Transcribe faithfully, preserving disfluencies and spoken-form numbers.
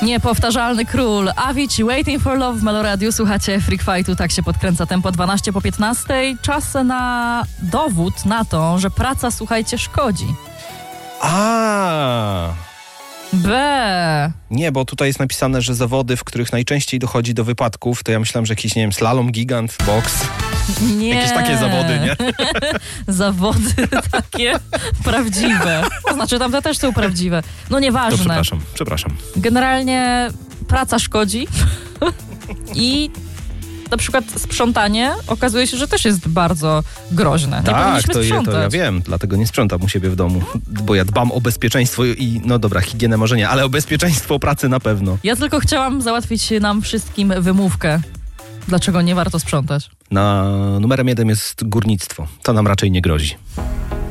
Niepowtarzalny król. Avicii, Waiting for Love w Meloradiu. Słuchacie Freak Fightu, tak się podkręca tempo dwanaście po piętnastej. Czas na dowód na to, że praca, słuchajcie, szkodzi. A. B. Nie, bo tutaj jest napisane, że zawody, w których najczęściej dochodzi do wypadków, to ja myślałem, że jakiś, nie wiem, slalom, gigant, boks. Nie. Jakieś takie zawody, nie? Zawody takie prawdziwe. To znaczy, tamte też są prawdziwe. No nieważne. To przepraszam, przepraszam. Generalnie praca szkodzi i na przykład sprzątanie okazuje się, że też jest bardzo groźne. Nie Tak, powinniśmy to, je, sprzątać. to ja wiem, dlatego nie sprzątam u siebie w domu, bo ja dbam o bezpieczeństwo i, no dobra, higienę może nie, ale o bezpieczeństwo pracy na pewno. Ja tylko chciałam załatwić nam wszystkim wymówkę, dlaczego nie warto sprzątać. Na numerem jeden jest górnictwo, to nam raczej nie grozi.